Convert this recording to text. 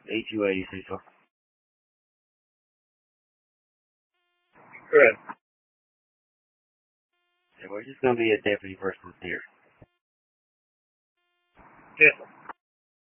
A280 Cecil. Correct. Yeah, we're just gonna be a deputy versus deer. Yes.